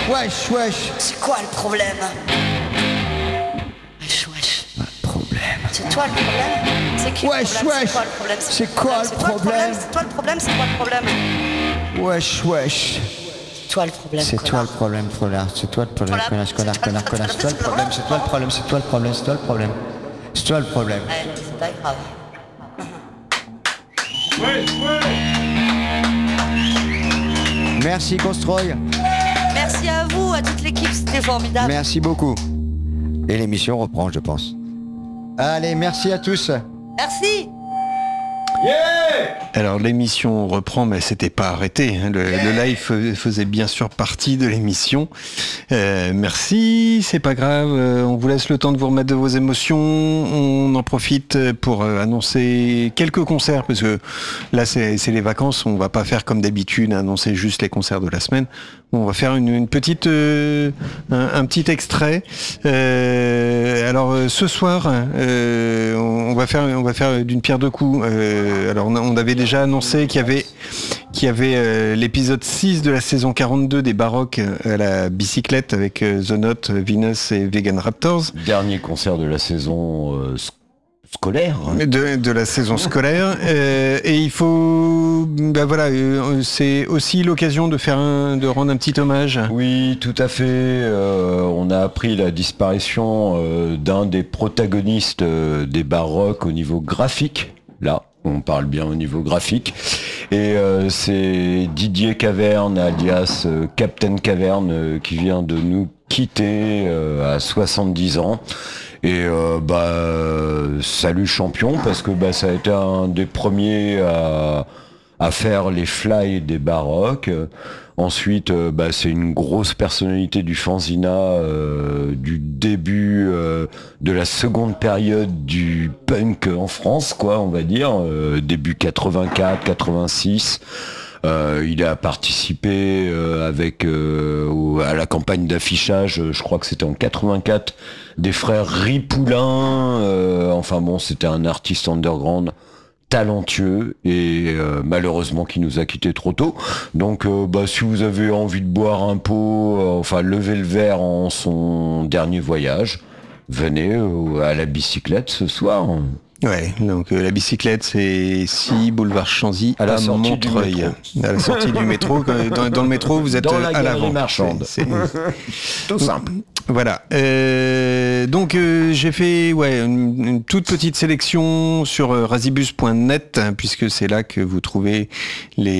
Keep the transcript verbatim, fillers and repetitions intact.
Wesh, wesh. C'est quoi le problème? Wesh, wesh. Pas de problème. C'est toi le problème? C'est qui Wesh, le problème? wesh. C'est quoi le problème? C'est quoi le problème? C'est toi le problème? C'est quoi le problème? Wesh, wesh. C'est toi le problème. C'est toi le problème, connard. C'est toi le problème, connard, connard, connard, connard. C'est toi le problème, c'est toi le problème, c'est toi le problème, c'est toi le problème. C'est toi le problème. Ouais, c'est pas grave. Merci, Constroy. Merci à vous, à toute l'équipe, c'était formidable. Merci beaucoup. Et l'émission reprend, je pense. Allez, merci à tous. Merci. Alors l'émission reprend, mais c'était pas arrêté. Hein. Le, le live faisait bien sûr partie de l'émission. Euh, merci, c'est pas grave. Euh, on vous laisse le temps de vous remettre de vos émotions. On en profite pour euh, annoncer quelques concerts, parce que là c'est, c'est les vacances. On va pas faire comme d'habitude, annoncer juste les concerts de la semaine. On va faire une, une petite, euh, un, un petit extrait. Euh, alors euh, ce soir, euh, on va faire, on va faire d'une pierre deux coups. Euh, alors on, a, on avait déjà annoncé qu'il y avait, qu'il y avait euh, l'épisode six de la saison quarante-deux des Baroques à la bicyclette avec euh, The Note, Venus et Vegan Raptors. Dernier concert de la saison euh, scolaire. De, de la saison scolaire. euh, et il faut... Ben voilà, euh, c'est aussi l'occasion de faire un, de rendre un petit hommage. Oui, tout à fait. Euh, on a appris la disparition euh, d'un des protagonistes euh, des Baroques au niveau graphique. Là, on parle bien au niveau graphique. Et euh, c'est Didier Caverne, alias euh, Captain Caverne, euh, qui vient de nous quitter euh, à soixante-dix ans. Et euh, bah euh, salut champion, parce que bah ça a été un des premiers à, à faire les fly des Baroques. Ensuite, euh, bah, c'est une grosse personnalité du fanzina euh, du début euh, de la seconde période du punk en France, quoi, on va dire, euh, début quatre-vingt-quatre quatre-vingt-six. Euh, il a participé euh, avec euh, au, à la campagne d'affichage, je crois que c'était en quatre-vingt-quatre, des frères Ripoulin. Euh, enfin bon, c'était un artiste underground talentueux et euh, malheureusement qui nous a quittés trop tôt. Donc euh, bah, si vous avez envie de boire un pot, euh, enfin lever le verre en son dernier voyage, venez euh, à la bicyclette ce soir. Ouais, donc euh, la bicyclette, c'est six boulevard Chanzy à, à Montreuil, à la sortie du métro. Dans, dans le métro, vous êtes dans la à l'avant. Marchande. C'est, c'est... Tout simple. Voilà. Euh, donc euh, j'ai fait ouais une, une toute petite sélection sur euh, razibus point net, hein, puisque c'est là que vous trouvez les